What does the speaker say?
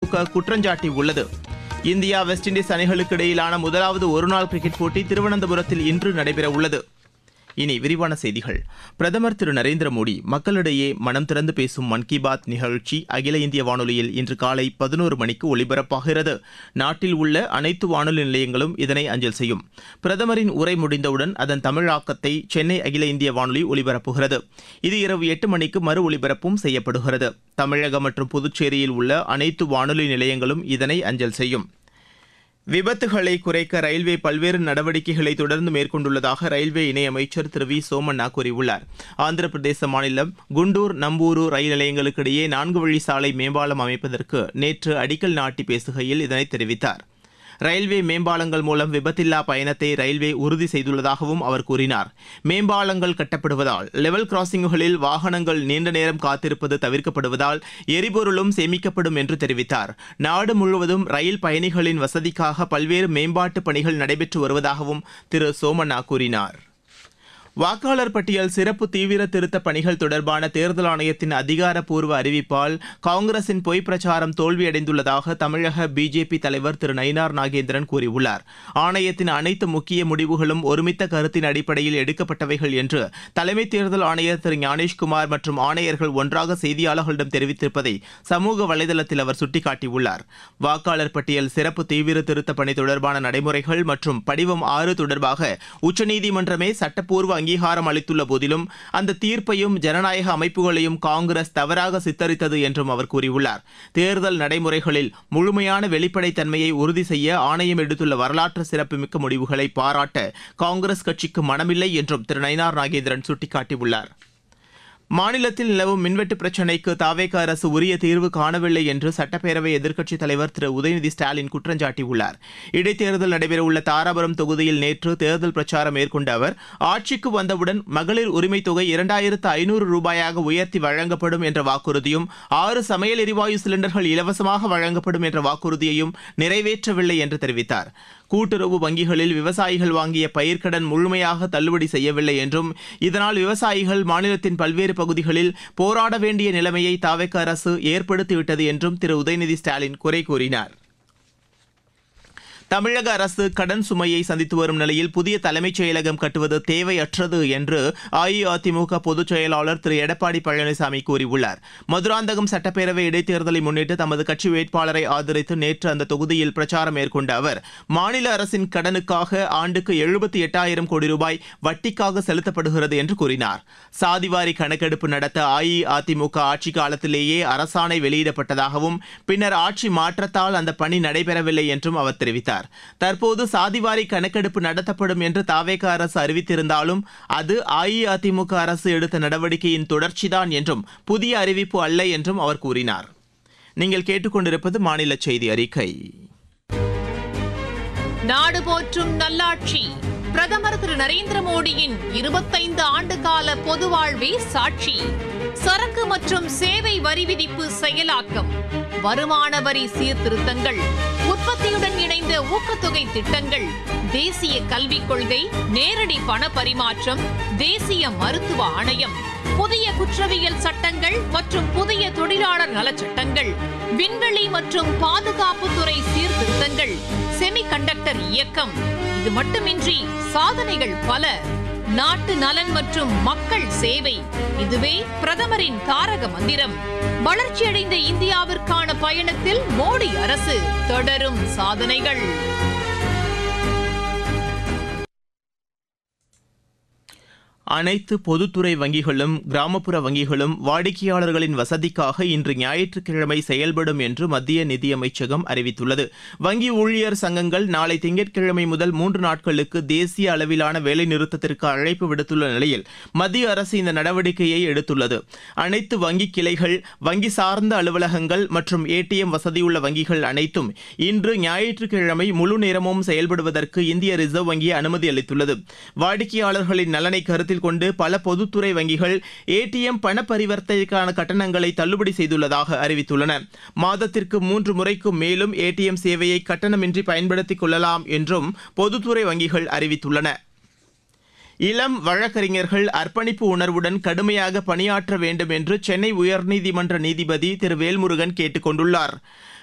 AIADMK குற்றஞ்சாட்டியுள்ளது. India west Indies அணிகளுக்கு இடையிலான முதலாவது ஒருநாள் கிரிக்கெட் போட்டி திருவனந்தபுரத்தில் இன்று நடைபெறவுள்ளது. இனி விரிவான செய்திகள். பிரதமர் திரு நரேந்திர மோடி மக்களிடையே மனம் திறந்து பேசும் மன் கி பாத் நிகழ்ச்சி அகில இந்திய வானொலியில் இன்று காலை 11 மணிக்கு ஒலிபரப்பாகிறது. நாட்டில் உள்ள அனைத்து வானொலி நிலையங்களும் இதனை அஞ்சல் செய்யும். பிரதமரின் உரை முடிந்தவுடன் அதன் தமிழாக்கத்தை சென்னை அகில இந்திய வானொலி ஒலிபரப்புகிறது. இது இரவு 8 மணிக்கு மறு ஒலிபரப்பும் செய்யப்படுகிறது. தமிழகம் மற்றும் புதுச்சேரியில் உள்ள அனைத்து வானொலி நிலையங்களும் இதனை அஞ்சல் செய்யும். விபத்துகளை குறைக்க ரயில்வே பல்வேறு நடவடிக்கைகளை தொடர்ந்து மேற்கொண்டுள்ளதாக ரயில்வே இணையமைச்சர் திரு வி சோமண்ணா கூறியுள்ளார். ஆந்திர பிரதேச மாநிலம் குண்டூர் நம்பூரு ரயில் நிலையங்களுக்கு இடையே 4 வழி சாலை மேம்பாலம் அமைப்பதற்கு நேற்று அடிக்கல் நாட்டி பேசுகையில் இதனை தெரிவித்தார். ரயில்வே மேம்பாலங்கள் மூலம் விபத்தில்லா பயணத்தை ரயில்வே உறுதி செய்துள்ளதாகவும் அவர் கூறினார். மேம்பாலங்கள் கட்டப்படுவதால் லெவல் கிராசிங்குகளில் வாகனங்கள் நீண்ட நேரம் காத்திருப்பது தவிர்க்கப்படுவதால் எரிபொருளும் சேமிக்கப்படும் என்று தெரிவித்தார். நாடு முழுவதும் ரயில் பயணிகளின் வசதிக்காக பல்வேறு மேம்பாட்டு பணிகள் நடைபெற்று வருவதாகவும் திரு சோமண்ணா கூறினார். வாக்காளர் பட்டியல் சிறப்பு தீவிர திருத்த பணிகள் தொடர்பான தேர்தல் ஆணையத்தின் அதிகாரப்பூர்வ அறிவிப்பால் காங்கிரசின் பொய் பிரச்சாரம் தோல்வியடைந்துள்ளதாக தமிழக பிஜேபி தலைவர் திரு நயினார் நாகேந்திரன் கூறியுள்ளார். ஆணையத்தின் அனைத்து முக்கிய முடிவுகளும் ஒருமித்த கருத்தின் அடிப்படையில் எடுக்கப்பட்டவைகள் என்று தலைமை தேர்தல் ஆணையர் திரு ஞானேஷ்குமார் மற்றும் ஆணையர்கள் ஒன்றாக செய்தியாளர்களிடம் தெரிவித்திருப்பதை சமூக வலைதளத்தில் அவர் சுட்டிக்காட்டியுள்ளார். வாக்காளர் பட்டியல் சிறப்பு தீவிர திருத்த பணி தொடர்பான நடைமுறைகள் மற்றும் படிவம் 6 தொடர்பாக உச்சநீதிமன்றமே சட்டப்பூர்வ அங்கீகாரம் அளித்துள்ள போதிலும் அந்த தீர்ப்பையும் ஜனநாயக அமைப்புகளையும் காங்கிரஸ் தவறாக சித்தரித்தது என்றும் அவர் கூறியுள்ளார். தேர்தல் நடைமுறைகளில் முழுமையான வெளிப்படைத்தன்மையை உறுதி செய்ய ஆணையம் எடுத்துள்ள வரலாற்று சிறப்புமிக்க முடிவுகளை பாராட்ட காங்கிரஸ் கட்சிக்கு மனமில்லை என்றும் திரு நயினார் நாகேந்திரன் சுட்டிக்காட்டியுள்ளார். மாநிலத்தில் நிலவும் மின்வெட்டு பிரச்சினைக்கு தவேக அரசு உரிய தீர்வு காணவில்லை என்று சட்டப்பேரவை எதிர்க்கட்சித் தலைவர் திரு உதயநிதி ஸ்டாலின் குற்றஞ்சாட்டியுள்ளார். இடைத்தேர்தல் நடைபெறவுள்ள தாராபுரம் தொகுதியில் நேற்று தேர்தல் பிரச்சாரம் மேற்கொண்ட அவர் ஆட்சிக்கு வந்தவுடன் மகளிர் உரிமைத் தொகை 2500 ரூபாயாக உயர்த்தி வழங்கப்படும் என்ற வாக்குறுதியும் 6 சமையல் எரிவாயு சிலிண்டர்கள் இலவசமாக வழங்கப்படும் என்ற வாக்குறுதியையும் நிறைவேற்றவில்லை என்று தெரிவித்தார். கூட்டுறவு வங்கிகளில் விவசாயிகள் வாங்கிய பயிர்க்கடன் முழுமையாக தள்ளுபடி செய்யவில்லை என்றும் இதனால் விவசாயிகள் மாநிலத்தின் பல்வேறு பகுதிகளில் போராட வேண்டிய நிலைமையை தவேக அரசு ஏற்படுத்திவிட்டது என்றும் திரு உதயநிதி ஸ்டாலின் குறை கூறினார். தமிழக அரசு கடன் சுமையை சந்தித்து வரும் நிலையில் புதிய தலைமைச் செயலகம் கட்டுவது தேவையற்றது என்று அஇஅதிமுக பொதுச் செயலாளர் திரு எடப்பாடி பழனிசாமி கூறியுள்ளார். மதுராந்தகம் சட்டப்பேரவை இடைத்தேர்தலை முன்னிட்டு தமது கட்சி வேட்பாளரை ஆதரித்து நேற்று அந்த தொகுதியில் பிரச்சாரம் மேற்கொண்ட அவர் மாநில அரசின் கடனுக்காக ஆண்டுக்கு 78,000 கோடி ரூபாய் வட்டிக்காக செலுத்தப்படுகிறது என்று கூறினார். சாதிவாரி கணக்கெடுப்பு நடத்த அஇஅதிமுக ஆட்சி காலத்திலேயே அரசாணை வெளியிடப்பட்டதாகவும் பின்னர் ஆட்சி மாற்றத்தால் அந்த பணி நடைபெறவில்லை என்றும் அவர் தெரிவித்தார். தற்போது சாதிவாரி கணக்கெடுப்பு நடத்தப்படும் என்று தவேக அரசு அறிவித்திருந்தாலும் அது அஇஅதிமுக அரசு எடுத்த நடவடிக்கையின் தொடர்ச்சிதான் என்றும் புதிய அறிவிப்பு அல்ல என்றும் அவர் கூறினார். நீங்கள் கேட்டுக்கொண்டிருப்பது மாநில செய்தி அறிக்கை. நாடு போற்றும் நல்லாட்சி பிரதமர் திரு நரேந்திர மோடியின் 25 ஆண்டு கால பொது வாழ்வே சாட்சி. சரக்கு மற்றும் சேவை வரி விதிப்பு செயலாக்கம், வருமான வரி சீர்திருத்தங்கள், உற்பத்தியுடன் இணைந்த ஊக்கத்தொகை திட்டங்கள், தேசிய கல்விக் கொள்கை, நேரடி பண பரிமாற்றம், தேசிய மருத்துவ ஆணையம், புதிய குற்றவியல் சட்டங்கள் மற்றும் புதிய தொழிலாளர் நலச்சட்டங்கள், விண்வெளி மற்றும் பாதுகாப்புத்துறை சீர்திருத்தங்கள், செமிகண்டக்டர் இயக்கம். இது மட்டுமின்றி சாதனைகள் பல. நாட்டு நலன் மற்றும் மக்கள் சேவை, இதுவே பிரதமரின் தாரக மந்திரம். வளர்ச்சியடைந்த இந்தியாவிற்கான பயணத்தில் மோடி அரசு, தொடரும் சாதனைகள். அனைத்து பொதுத்துறை வங்கிகளும் கிராமப்புற வங்கிகளும் வாடிக்கையாளர்களின் வசதிக்காக இன்று ஞாயிற்றுக்கிழமை செயல்படும் என்று மத்திய நிதியமைச்சகம் அறிவித்துள்ளது. வங்கி ஊழியர் சங்கங்கள் நாளை திங்கட்கிழமை முதல் 3 நாட்களுக்கு தேசிய அளவிலான வேலைநிறுத்தத்திற்கு அழைப்பு விடுத்துள்ள நிலையில் மத்திய அரசு இந்த நடவடிக்கையை எடுத்துள்ளது. அனைத்து வங்கி கிளைகள், வங்கி சார்ந்த அலுவலகங்கள் மற்றும் ஏடிஎம் வசதியுள்ள வங்கிகள் அனைத்தும் இன்று ஞாயிற்றுக்கிழமை முழு நேரமும் செயல்படுவதற்கு இந்திய ரிசர்வ் வங்கி அனுமதி அளித்துள்ளது. வாடிக்கையாளர்களின் நலனை கருத்தில் கொண்டு பல பொதுத்துறை வங்கிகள் ஏடிஎம் பண பரிவர்த்தனைக்கான கட்டணங்களை தள்ளுபடி செய்துள்ளதாக அறிவித்துள்ளன. மாதத்திற்கு 3 முறைக்கும் மேலும் ஏடிஎம் சேவையை கட்டணமின்றி பயன்படுத்திக் கொள்ளலாம் என்றும் பொதுத்துறை வங்கிகள் அறிவித்துள்ளன. இளம் வழக்கறிஞர்கள் அர்ப்பணிப்பு உணர்வுடன் கடுமையாக பணியாற்ற வேண்டும் என்று சென்னை உயர்நீதிமன்ற நீதிபதி திரு வேல்முருகன் கேட்டுக் கொண்டுள்ளார்.